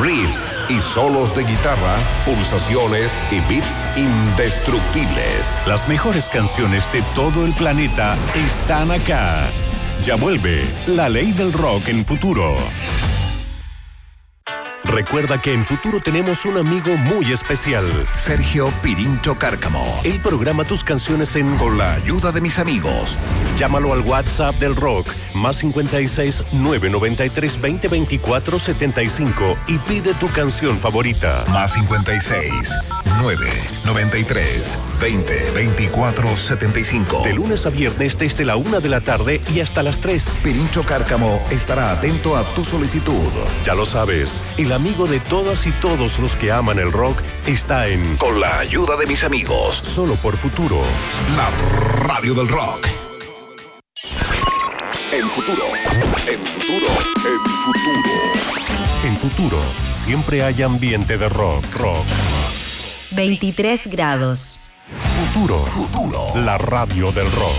riffs y solos de guitarra, pulsaciones y beats indestructibles. Las mejores canciones de todo el planeta están acá. Ya vuelve La Ley del Rock en Futuro. Recuerda que en Futuro tenemos un amigo muy especial. Sergio Pirincho Cárcamo. Él programa tus canciones Con la ayuda de mis amigos. Llámalo al WhatsApp del rock, más 56 993 20 24 75 y pide tu canción favorita. Más 56 993 20 24 75. De lunes a viernes desde la 1 de la tarde y hasta las 3. Pirincho Cárcamo estará atento a tu solicitud. Ya lo sabes, el amigo de todas y todos los que aman el rock está en Con la ayuda de mis amigos. Solo por Futuro. La radio del rock. En Futuro. En Futuro, siempre hay ambiente de rock. 23 grados. Futuro. La radio del rock.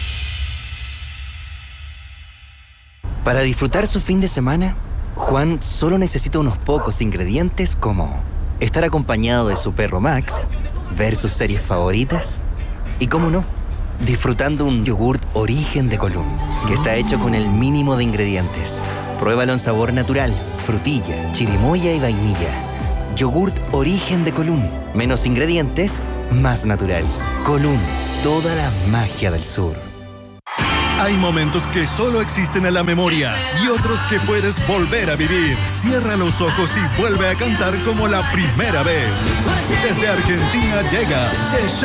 Para disfrutar su fin de semana, Juan solo necesita unos pocos ingredientes como estar acompañado de su perro Max, ver sus series favoritas y, cómo no, disfrutando un yogurt Origen de Colún, que está hecho con el mínimo de ingredientes. Pruébalo en sabor natural, frutilla, chirimoya y vainilla. Yogurt Origen de Colún. Menos ingredientes, más natural. Colún, toda la magia del sur. Hay momentos que solo existen en la memoria y otros que puedes volver a vivir. Cierra los ojos y vuelve a cantar como la primera vez. Desde Argentina llega The